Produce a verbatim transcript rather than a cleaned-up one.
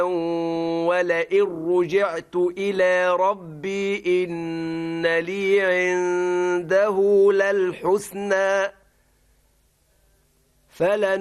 ولئن رجعت إلى ربي إن لي عنده للحسنى فلن